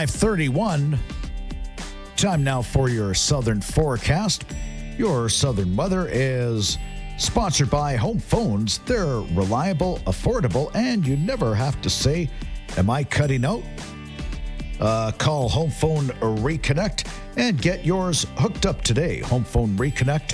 5:31. Time now for your southern forecast. Your southern weather is sponsored by Home Phones. They're reliable, affordable, and you never have to say, "Am I cutting out?" Call Home Phone Reconnect and get yours hooked up today. Home Phone Reconnect,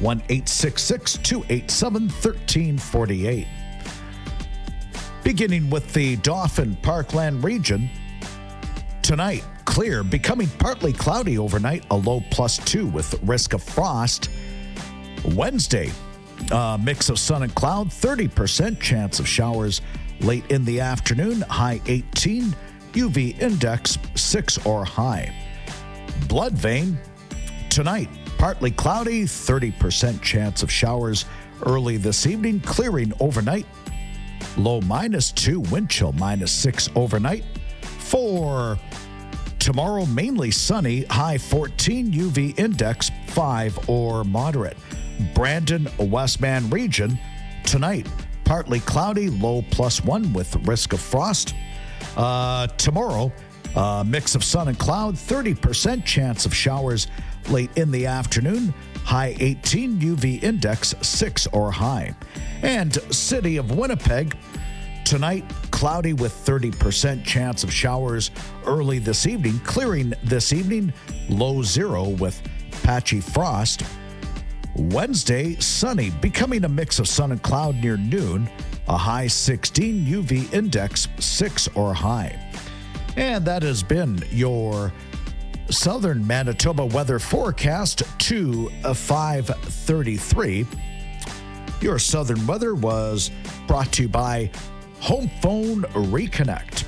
1-866-287-1348. Beginning with the Dauphin Parkland region, tonight, clear, becoming partly cloudy overnight, a low +2 with risk of frost. Wednesday, mix of sun and cloud, 30% chance of showers late in the afternoon, high 18, UV index 6 or high. Blood vein, tonight, partly cloudy, 30% chance of showers early this evening, clearing overnight, low -2, wind chill -6 overnight. For tomorrow, mainly sunny, high 14, UV index 5 or moderate. Brandon, Westman region, tonight, partly cloudy, low +1 with risk of frost. Tomorrow, mix of sun and cloud, 30% chance of showers late in the afternoon, high 18, UV index 6 or high. And City of Winnipeg, tonight, cloudy with 30% chance of showers early this evening, clearing this evening, low 0 with patchy frost. Wednesday, sunny, becoming a mix of sun and cloud near noon, a high 16, UV index 6 or high. And that has been your southern Manitoba weather forecast to 5:33. Your southern weather was brought to you by Home Phone Reconnect.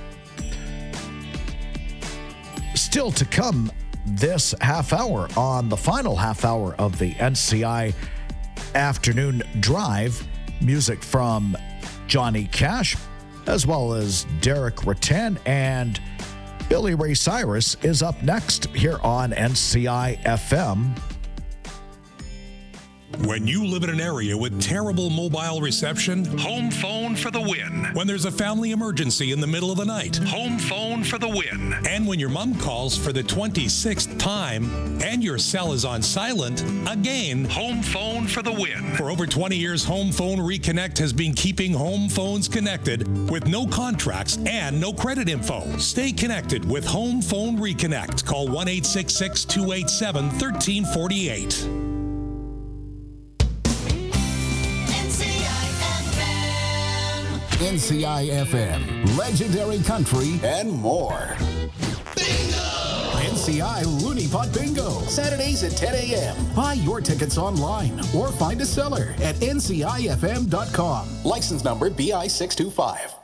Still to come this half hour, on the final half hour of the NCI Afternoon Drive, music from Johnny Cash, as well as Derek Rattan, and Billy Ray Cyrus is up next here on NCI FM. When you live in an area with terrible mobile reception, Home Phone for the win. When there's a family emergency in the middle of the night, Home Phone for the win. And when your mom calls for the 26th time and your cell is on silent, again, Home Phone for the win. For over 20 years, Home Phone Reconnect has been keeping home phones connected with no contracts and no credit info. Stay connected with Home Phone Reconnect. Call 1-866-287-1348. NCI FM, legendary country, and more. Bingo! NCI Looney Pot Bingo, Saturdays at 10 a.m. Buy your tickets online or find a seller at ncifm.com. License number BI 625.